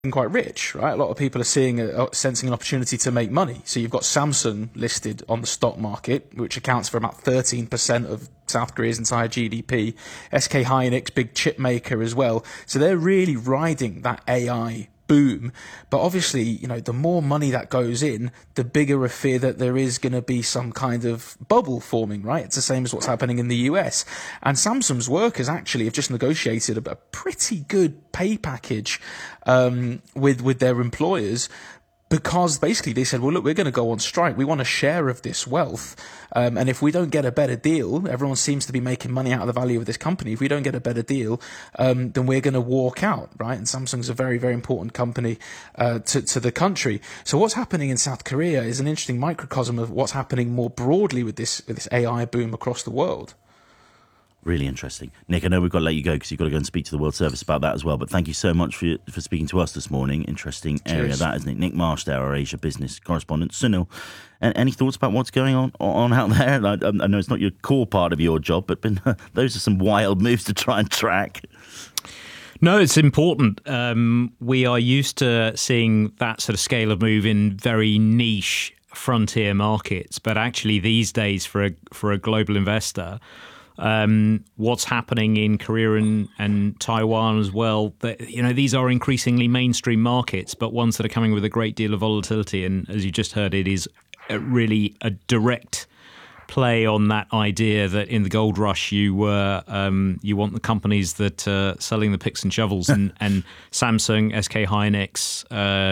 quite rich, right? A lot of people are sensing an opportunity to make money. So you've got Samsung listed on the stock market, which accounts for about 13% of South Korea's entire GDP. SK Hynix, big chip maker as well. So they're really riding that AI boom. But obviously, the more money that goes in, the bigger a fear that there is going to be some kind of bubble forming, right? It's the same as what's happening in the US. And Samsung's workers actually have just negotiated a pretty good pay package with their employers, because basically they said, well, look, we're going to go on strike. We want a share of this wealth. And if we don't get a better deal, everyone seems to be making money out of the value of this company. If we don't get a better deal, then we're going to walk out, right? And Samsung's a very, very important company to the country. So what's happening in South Korea is an interesting microcosm of what's happening more broadly with this AI boom across the world. Really interesting. Nick, I know we've got to let you go because you've got to go and speak to the World Service about that as well. But thank you so much for speaking to us this morning. Interesting area. Cheers. That, isn't it? Nick Marsh there, our Asia business correspondent. Sunil, and any thoughts about what's going on out there? I know it's not your core part of your job, but those are some wild moves to try and track. No, it's important. We are used to seeing that sort of scale of move in very niche frontier markets. But actually these days for a global investor, what's happening in Korea and Taiwan as well, these are increasingly mainstream markets, but ones that are coming with a great deal of volatility. And as you just heard, it is really a direct play on that idea that in the gold rush you want the companies that are selling the picks and shovels, and Samsung, SK Hynix,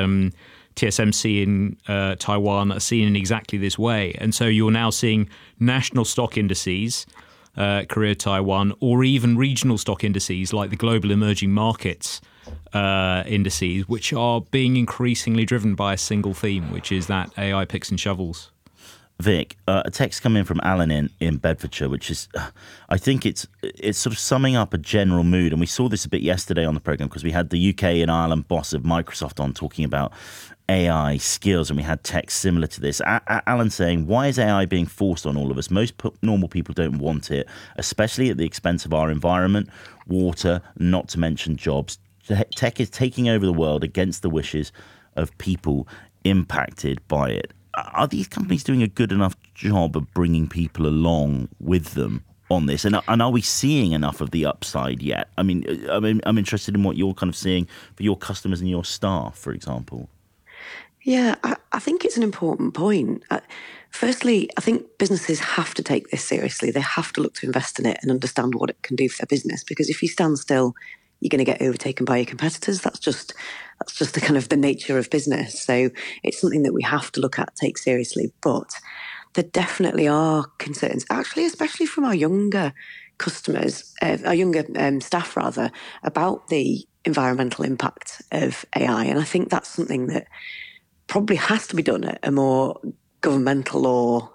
TSMC in Taiwan are seen in exactly this way. And so you're now seeing national stock indices, Korea, Taiwan, or even regional stock indices like the global emerging markets indices, which are being increasingly driven by a single theme, which is that AI picks and shovels. Vic, a text come in from Alan in Bedfordshire, which is, I think it's sort of summing up a general mood. And we saw this a bit yesterday on the programme because we had the UK and Ireland boss of Microsoft on talking about AI skills, and we had text similar to this. Alan saying, why is AI being forced on all of us? Most normal people don't want it, especially at the expense of our environment, water, not to mention jobs. Tech is taking over the world against the wishes of people impacted by it. Are these companies doing a good enough job of bringing people along with them on this? And are we seeing enough of the upside yet? I mean, I'm interested in what you're kind of seeing for your customers and your staff, for example. Yeah, I think it's an important point. Firstly, I think businesses have to take this seriously. They have to look to invest in it and understand what it can do for their business. Because if you stand still, you're going to get overtaken by your competitors. That's just the kind of the nature of business. So it's something that we have to look at, take seriously. But there definitely are concerns, actually, especially from our younger customers, our younger staff rather, about the environmental impact of AI. And I think that's something that probably has to be done at a more governmental or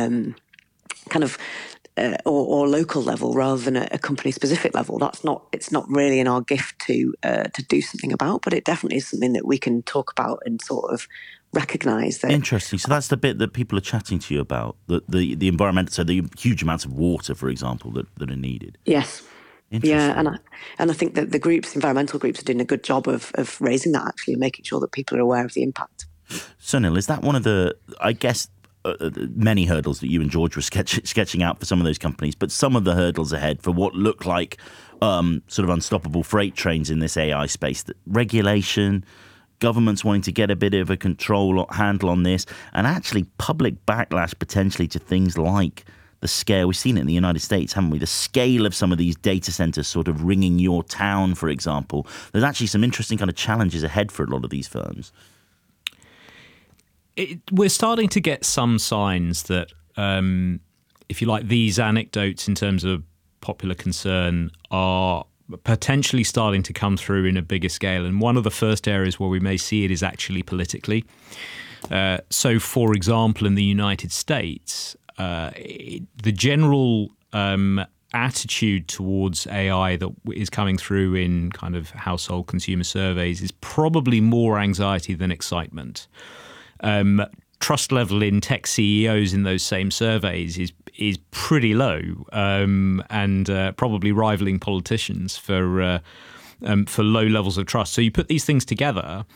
or local level rather than a company specific level. It's not really in our gift to do something about, but it definitely is something that we can talk about and sort of recognise that. Interesting. So that's the bit that people are chatting to you about, the environment, so the huge amounts of water, for example, that are needed. Yes. Yeah, and I think that the environmental groups are doing a good job of raising that, actually, and making sure that people are aware of the impact. Sunil, is that one of the, I guess, many hurdles that you and George were sketching out for some of those companies, but some of the hurdles ahead for what look like sort of unstoppable freight trains in this AI space, that regulation, governments wanting to get a bit of a handle on this, and actually public backlash potentially to things like the scale. We've seen it in the United States, haven't we? The scale of some of these data centers sort of ringing your town, for example. There's actually some interesting kind of challenges ahead for a lot of these firms. We're starting to get some signs that, if you like, these anecdotes in terms of popular concern are potentially starting to come through in a bigger scale. And one of the first areas where we may see it is actually politically. So, for example, in the United States, the general attitude towards AI that is coming through in kind of household consumer surveys is probably more anxiety than excitement. Trust level in tech CEOs in those same surveys is pretty low, and probably rivaling politicians for for low levels of trust. So you put these things together,